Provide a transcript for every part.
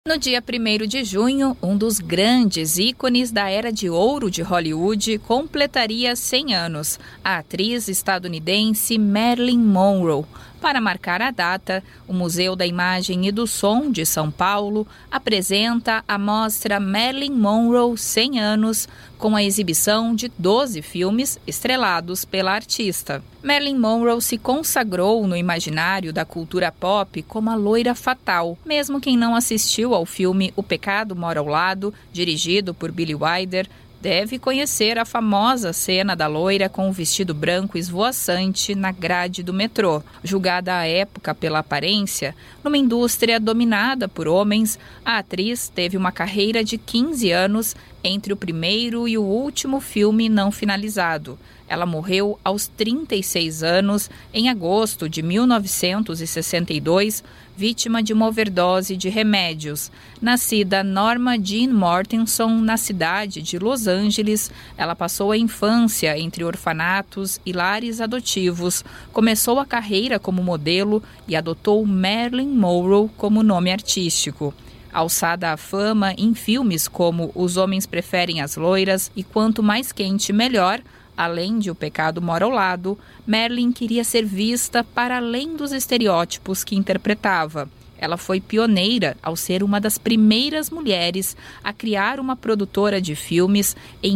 No dia 1º de junho, um dos grandes ícones da era de ouro de Hollywood completaria 100 anos, a atriz estadunidense Marilyn Monroe. Para marcar a data, o Museu da Imagem e do Som de São Paulo apresenta a mostra Marilyn Monroe 100 anos, com a exibição de 12 filmes estrelados pela artista. Marilyn Monroe se consagrou no imaginário da cultura pop como a loira fatal. Mesmo quem não assistiu ao filme O Pecado Mora ao Lado, dirigido por Billy Wilder, deve conhecer a famosa cena da loira com o vestido branco esvoaçante na grade do metrô. Julgada à época pela aparência, numa indústria dominada por homens, a atriz teve uma carreira de 15 anos entre o primeiro e o último filme não finalizado. Ela morreu aos 36 anos, em agosto de 1962, vítima de uma overdose de remédios. Nascida Norma Jean Mortenson, na cidade de Los Angeles, ela passou a infância entre orfanatos e lares adotivos, começou a carreira como modelo e adotou Marilyn Monroe como nome artístico. Alçada à fama em filmes como Os Homens Preferem as Loiras e Quanto Mais Quente Melhor, além de O Pecado Mora ao Lado, Marilyn queria ser vista para além dos estereótipos que interpretava. Ela foi pioneira ao ser uma das primeiras mulheres a criar uma produtora de filmes em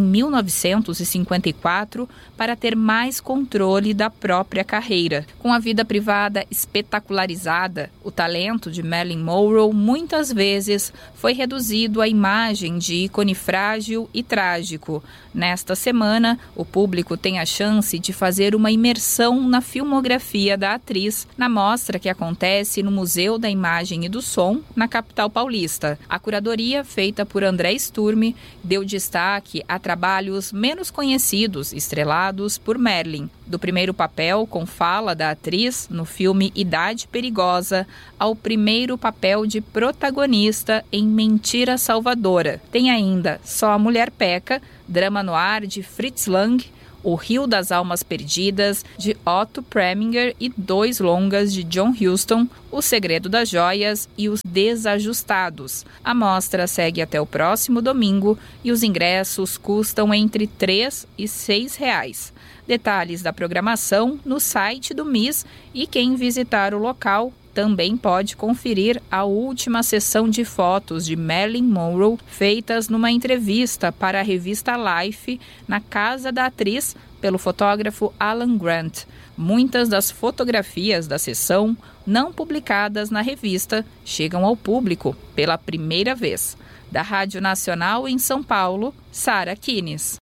1954 para ter mais controle da própria carreira. Com a vida privada espetacularizada, o talento de Marilyn Monroe muitas vezes foi reduzido à imagem de ícone frágil e trágico. Nesta semana, o público tem a chance de fazer uma imersão na filmografia da atriz na mostra que acontece no Museu da Imagem e do Som, na capital paulista. A curadoria, feita por André Sturme, deu destaque a trabalhos menos conhecidos, estrelados por Marilyn. Do primeiro papel com fala da atriz no filme Idade Perigosa, ao primeiro papel de protagonista em Mentira Salvadora. Tem ainda Só a Mulher Peca, drama noir de Fritz Lang, O Rio das Almas Perdidas, de Otto Preminger e 2 longas de John Huston, O Segredo das Joias e Os Desajustados. A mostra segue até o próximo domingo e os ingressos custam entre R$ 3 e R$ 6. Detalhes da programação no site do MIS, e quem visitar o local também pode conferir a última sessão de fotos de Marilyn Monroe feitas numa entrevista para a revista Life na casa da atriz pelo fotógrafo Alan Grant. Muitas das fotografias da sessão não publicadas na revista chegam ao público pela primeira vez. Da Rádio Nacional em São Paulo, Sara Kines.